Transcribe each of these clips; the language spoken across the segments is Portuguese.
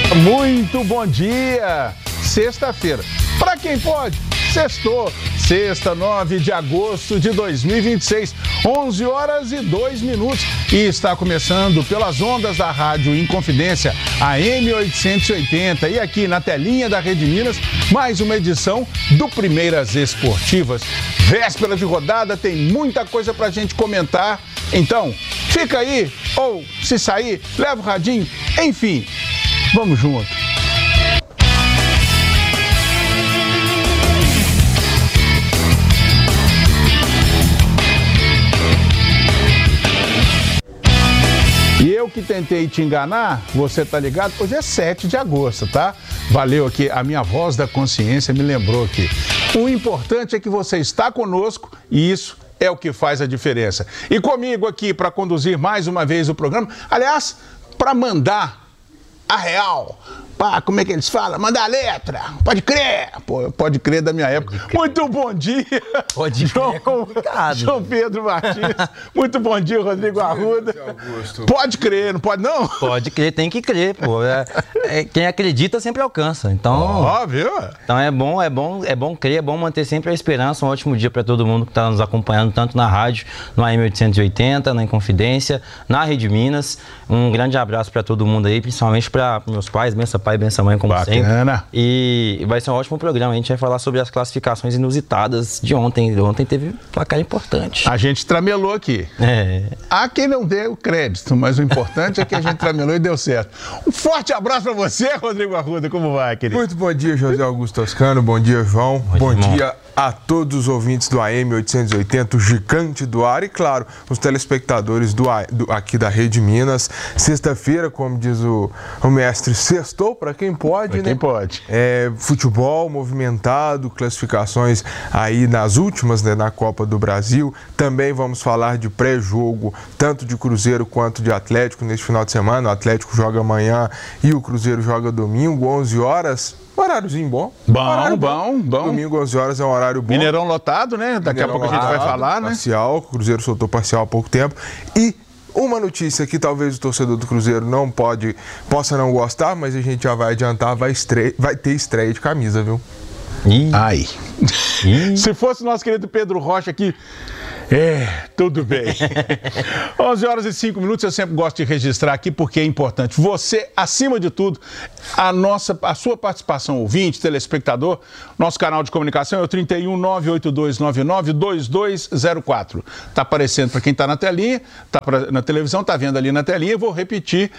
Muito bom dia! Sexta-feira. Para quem pode, sextou. Sexta, 9 de agosto de 2026, 11 horas e 2 minutos. E está começando pelas ondas da Rádio Inconfidência, AM 880. E aqui na telinha da Rede Minas, mais uma edição do Primeiras Esportivas. Véspera de rodada, tem muita coisa pra gente comentar. Então, fica aí, ou se sair, leva o radinho. Enfim, vamos junto. E eu que tentei te enganar, você tá ligado? Hoje é 7 de agosto, tá? Valeu aqui, a minha voz da consciência me lembrou aqui. O importante é que você está conosco e isso é o que faz a diferença. E comigo aqui para conduzir mais uma vez o programa, aliás, para mandar a real, como é que eles falam? Mandar a letra, pode crer, pode crer da minha época. Muito bom dia, pode crer, é complicado. João Pedro Martins, muito bom dia, Rodrigo Arruda. Pode crer, não pode não? Pode crer, tem que crer, pô. Quem acredita sempre alcança, então... Óbvio. Então é bom crer, é bom manter sempre a esperança. Um ótimo dia para todo mundo que está nos acompanhando, tanto na rádio, no AM 880, na Inconfidência, na Rede Minas. Um grande abraço para todo mundo aí, principalmente para meus pais, benção pai, benção mãe, como Bacana. sempre. E vai ser um ótimo programa. A gente vai falar sobre as classificações inusitadas de ontem. Ontem teve placar importante. A gente tramelou aqui. Há quem não deu crédito, mas o importante é que a gente tramelou e deu certo. Um forte abraço para você, Rodrigo Arruda. Como vai, querido? Muito bom dia, José Augusto Toscano. Bom dia, João. Bom dia a todos os ouvintes do AM 880, o gigante do ar, e claro, os telespectadores aqui da Rede Minas. Sexta-feira, como diz o mestre, sextou para quem pode, né? Quem pode. Futebol movimentado, classificações aí nas últimas, né, na Copa do Brasil. Também vamos falar de pré-jogo, tanto de Cruzeiro quanto de Atlético neste final de semana. O Atlético joga amanhã e o Cruzeiro joga domingo, 11 horas. Horáriozinho bom. Bom. Domingo, 11 horas, é um horário bom. Mineirão lotado, né? Daqui a pouco a gente vai falar, né? Parcial, o Cruzeiro soltou parcial há pouco tempo. E uma notícia que talvez o torcedor do Cruzeiro possa não gostar, mas a gente já vai adiantar, vai ter estreia de camisa, viu? Ai. Se fosse o nosso querido Pedro Rocha aqui... tudo bem. 11 horas e 5 minutos, eu sempre gosto de registrar aqui porque é importante. Você, acima de tudo, a sua participação ouvinte, telespectador, nosso canal de comunicação é o 31 98299 2204. Tá aparecendo para quem está na telinha, tá na televisão, tá vendo ali na telinha, eu vou repetir,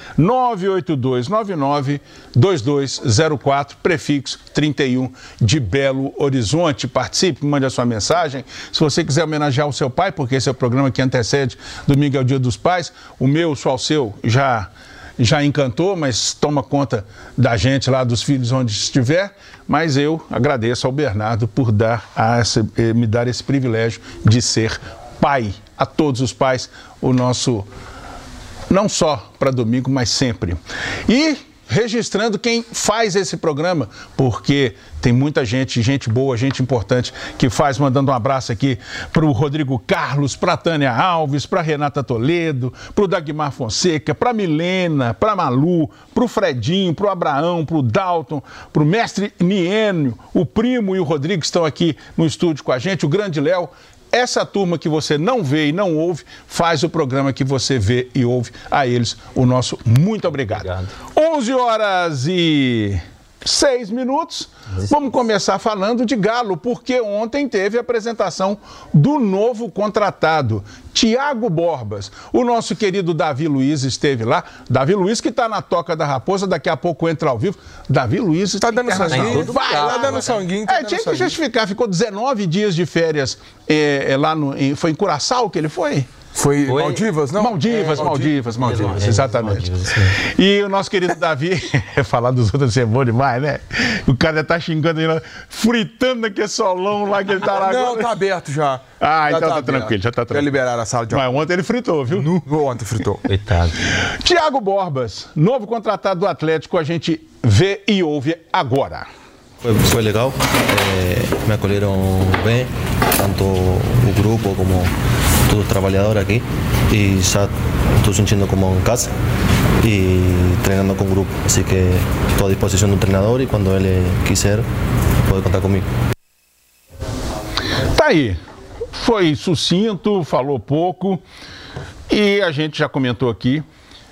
98299 2204, prefixo 31 de Belo Horizonte. Participe, mande a sua mensagem. Se você quiser homenagear o seu pai, porque esse é o programa que antecede domingo é o Dia dos Pais. O meu, o seu, já encantou, mas toma conta da gente lá, dos filhos, onde estiver. Mas eu agradeço ao Bernardo por me dar esse privilégio de ser pai. A todos os pais, o nosso, não só para domingo, mas sempre. E registrando quem faz esse programa, porque tem muita gente boa, gente importante que faz, mandando um abraço aqui para o Rodrigo Carlos, para a Tânia Alves, para a Renata Toledo, para o Dagmar Fonseca, para a Milena, para a Malu, para o Fredinho, para o Abraão, para o Dalton, para o mestre Niênio, o Primo e o Rodrigo estão aqui no estúdio com a gente, o grande Léo. Essa turma que você não vê e não ouve, faz o programa que você vê e ouve. A eles, o nosso muito obrigado. 11 horas e 6 minutos. Vamos começar falando de Galo, porque ontem teve a apresentação do novo contratado, Thiago Borbas. O nosso querido Davi Luiz esteve lá. Davi Luiz que está na Toca da Raposa, daqui a pouco entra ao vivo. Davi Luiz está dando sanguinho. Tá dando sanguinho. Tinha que justificar. Ficou 19 dias de férias lá foi em Curaçao que ele foi? Foi Maldivas, não? Maldivas, exatamente. Maldivas, e o nosso querido Davi, falar dos outros é bom demais, né? O cara tá xingando ele, fritando aquele solão lá que ele tá lá. Não, tá aberto já. Então tá tranquilo, já tá tranquilo. Já liberaram a sala de aula. Mas ontem ele fritou, viu? Ontem fritou. Coitado. Thiago Borbas, novo contratado do Atlético, a gente vê e ouve agora. Foi legal, me acolheram bem, tanto o grupo como todo trabalhador aqui, e já estou sentindo como em casa. y entrenando con grupo. Así que estoy a disposición del treinador y cuando él quiser, puede contar comigo. Tá aí. Foi sucinto, falou pouco e a gente já comentou aqui.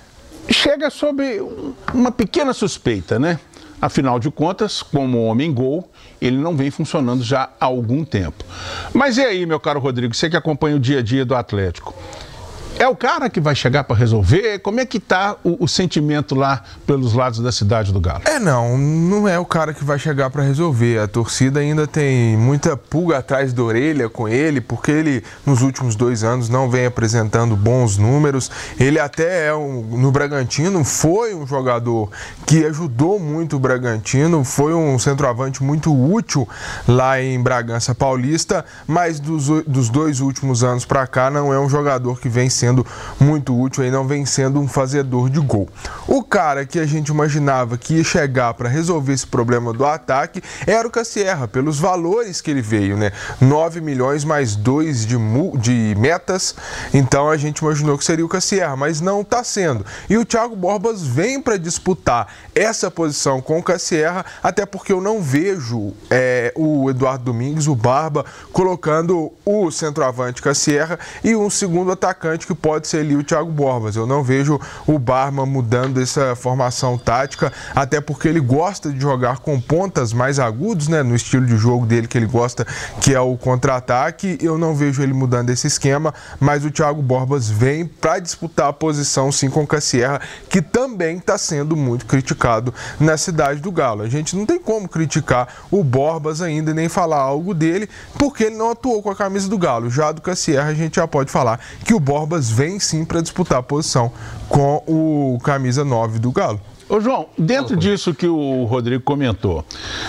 Chega sob uma pequena suspeita, né? Afinal de contas, como homem-gol, ele não vem funcionando já há algum tempo. Mas e aí, meu caro Rodrigo, você que acompanha o dia a dia do Atlético? É o cara que vai chegar para resolver? Como é que tá o sentimento lá pelos lados da cidade do Galo? Não é o cara que vai chegar para resolver. A torcida ainda tem muita pulga atrás da orelha com ele, porque ele, nos últimos 2 anos, não vem apresentando bons números. Ele até no Bragantino, foi um jogador que ajudou muito o Bragantino, foi um centroavante muito útil lá em Bragança Paulista, mas dos 2 últimos anos para cá, não é um jogador que vem sendo muito útil e não vem sendo um fazedor de gol. O cara que a gente imaginava que ia chegar para resolver esse problema do ataque era o Cassierra, pelos valores que ele veio, né? 9 milhões mais 2 de metas, então a gente imaginou que seria o Cassierra, mas não está sendo. E o Thiago Borbas vem para disputar essa posição com o Cassierra, até porque eu não vejo o Eduardo Domingues, o Barba, colocando o centroavante Cassierra e um segundo atacante que pode ser ali o Thiago Borbas. Eu não vejo o Barba mudando essa formação tática, até porque ele gosta de jogar com pontas mais agudos, né, no estilo de jogo dele que ele gosta, que é o contra-ataque. Eu não vejo ele mudando esse esquema, mas o Thiago Borbas vem para disputar a posição sim com o Cassierra, que também está sendo muito criticado na cidade do Galo. A gente não tem como criticar o Borbas ainda, nem falar algo dele, porque ele não atuou com a camisa do Galo. Já do Cassierra a gente já pode falar que o Borbas vem sim para disputar a posição com o camisa 9 do Galo. Ô João, dentro disso que o Rodrigo comentou,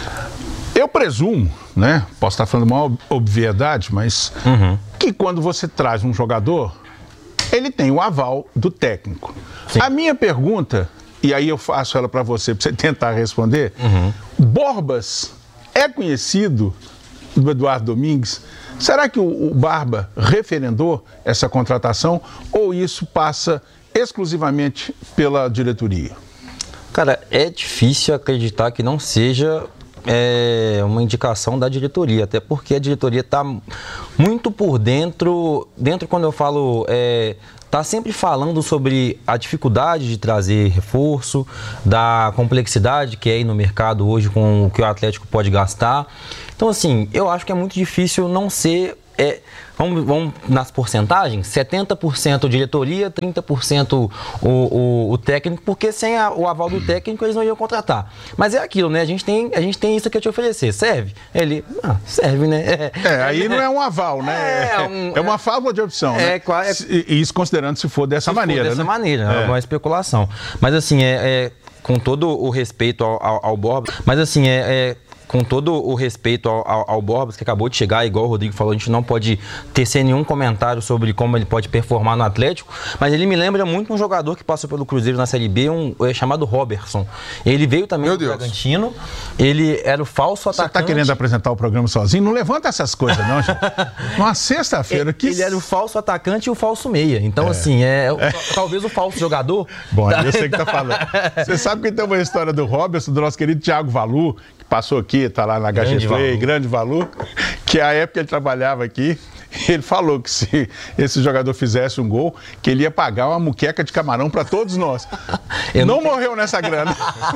eu presumo, né, posso estar falando uma obviedade, mas que quando você traz um jogador, ele tem o aval do técnico. Sim. A minha pergunta, e aí eu faço ela para você tentar responder, Borbas é conhecido do Eduardo Domingues? Será que o Barba referendou essa contratação ou isso passa exclusivamente pela diretoria? Cara, é difícil acreditar que não seja uma indicação da diretoria, até porque a diretoria está muito por dentro quando eu falo... Está sempre falando sobre a dificuldade de trazer reforço, da complexidade que é ir no mercado hoje com o que o Atlético pode gastar. Então, assim, eu acho que é muito difícil não ser... Vamos nas porcentagens, 70% diretoria, 30% o técnico, porque sem o aval do técnico eles não iam contratar. Mas é aquilo, né? A gente tem isso aqui a te oferecer. Serve? Ele, serve, né? Aí não é um aval, né? É uma fábula de opção, né? Isso considerando se for dessa maneira, dessa maneira, é uma especulação. Mas assim, com todo o respeito ao Borbas, com todo o respeito ao Borbas, que acabou de chegar, igual o Rodrigo falou, a gente não pode tecer nenhum comentário sobre como ele pode performar no Atlético, mas ele me lembra muito um jogador que passou pelo Cruzeiro na Série B, chamado Robertson. Ele veio também do Bragantino, ele era o falso atacante. Você está querendo apresentar o programa sozinho? Não levanta essas coisas, não, gente. Numa sexta-feira... Ele era o falso atacante e o falso meia. Então, talvez o falso jogador... Bom, eu sei que tá falando. Você sabe que tem uma história do Robertson, do nosso querido Thiago Valu, que passou aqui, tá lá na HG Play, grande Valu, que a época ele trabalhava aqui, ele falou que se esse jogador fizesse um gol, que ele ia pagar uma muqueca de camarão para todos nós. Não morreu nessa grana.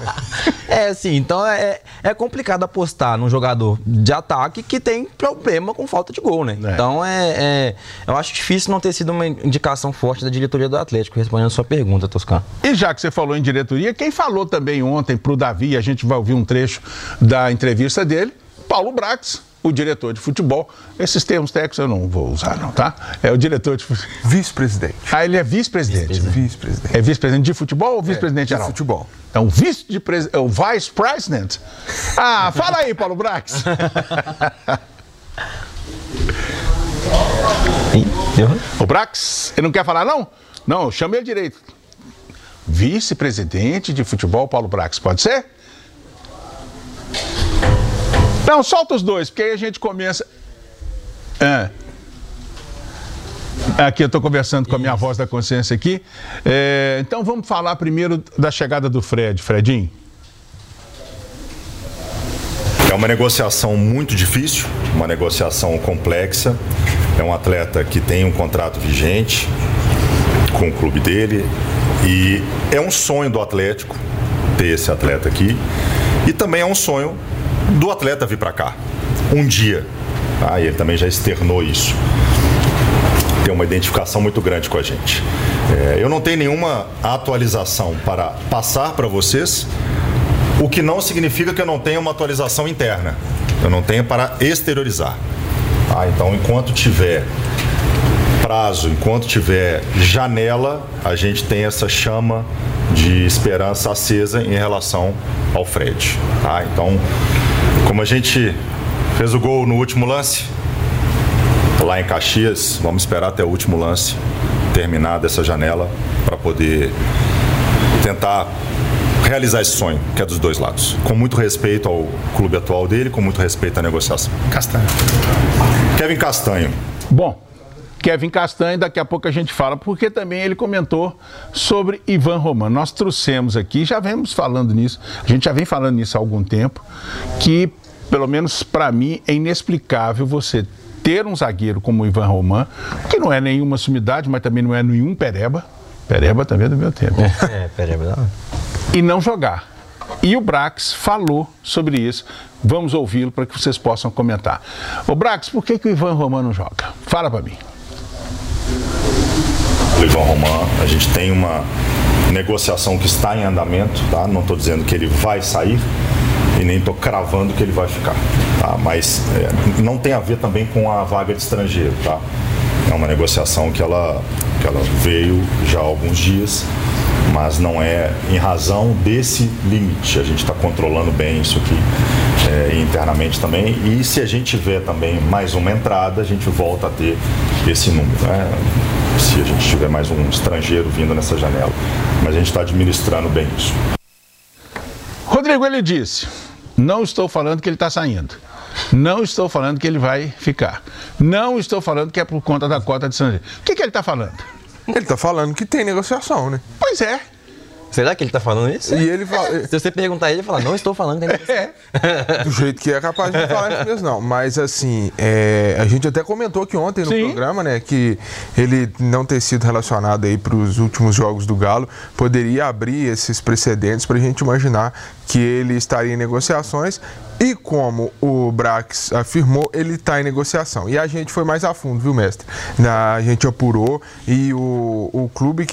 Então é complicado apostar num jogador de ataque que tem problema com falta de gol, né? Então eu acho difícil não ter sido uma indicação forte da diretoria do Atlético, respondendo a sua pergunta, Toscano. E já que você falou em diretoria, quem falou também ontem pro Davi, a gente vai ouvir um trecho da entrevista dele, Paulo Brax, o diretor de futebol. Esses termos técnicos eu não vou usar, não, tá? É o diretor de futebol. Vice-presidente. Ele é vice-presidente. Vice-presidente. É vice-presidente de futebol ou vice-presidente geral? De futebol. Então, o vice-president. Fala aí, Paulo Brax. O Brax, ele não quer falar, não? Não, chama ele direito. Vice-presidente de futebol, Paulo Brax, pode ser? Não, solta os dois, porque aí a gente começa... Aqui eu estou conversando com a minha voz da consciência aqui. Então vamos falar primeiro da chegada do Fredinho. É uma negociação muito difícil, uma negociação complexa. É um atleta que tem um contrato vigente com o clube dele e é um sonho do Atlético ter esse atleta aqui e também é um sonho do atleta vir para cá um dia. Tá? E ele também já externou isso. Tem uma identificação muito grande com a gente. Eu não tenho nenhuma atualização para passar para vocês, o que não significa que eu não tenha uma atualização interna. Eu não tenho para exteriorizar. Tá? Então, enquanto tiver prazo, enquanto tiver janela, a gente tem essa chama de esperança acesa em relação ao Fred. Tá? Então, como a gente fez o gol no último lance, lá em Caxias, vamos esperar até o último lance terminar dessa janela para poder tentar realizar esse sonho, que é dos dois lados. Com muito respeito ao clube atual dele, com muito respeito à negociação. Castanho. Kevin Castanho. Bom, Kevin Castanho, daqui a pouco a gente fala, porque também ele comentou sobre Ivan Romano. Nós trouxemos aqui, já vemos falando nisso, a gente já vem falando nisso há algum tempo, que, pelo menos para mim, é inexplicável você ter um zagueiro como o Ivan Romano, que não é nenhuma sumidade, mas também não é nenhum pereba. Pereba também é do meu tempo. Pereba não. E não jogar. E o Brax falou sobre isso. Vamos ouvi-lo para que vocês possam comentar. Ô Brax, por que o Ivan Romano não joga? Fala para mim. O Ivan Romano, a gente tem uma negociação que está em andamento, tá? Não estou dizendo que ele vai sair e nem estou cravando que ele vai ficar, tá? Mas não tem a ver também com a vaga de estrangeiro, tá? É uma negociação que ela veio já há alguns dias, mas não é em razão desse limite. A gente está controlando bem isso aqui internamente também. E se a gente tiver também mais uma entrada, a gente volta a ter esse número, né? Se a gente tiver mais um estrangeiro vindo nessa janela. Mas a gente está administrando bem isso. Rodrigo, ele disse, não estou falando que ele está saindo. Não estou falando que ele vai ficar. Não estou falando que é por conta da cota de estrangeiro. O que ele está falando? Ele está falando que tem negociação, né? Pois é. Será que ele está falando isso? E ele fala... Se você perguntar ele fala, não estou falando que tem negociação. Do jeito que é capaz de falar isso mesmo, não. Mas assim, a gente até comentou aqui ontem no programa, né, que ele não ter sido relacionado aí para os últimos jogos do Galo poderia abrir esses precedentes para a gente imaginar que ele estaria em negociações. E como o Brax afirmou, ele está em negociação. E a gente foi mais a fundo, viu, mestre? A gente apurou e o clube que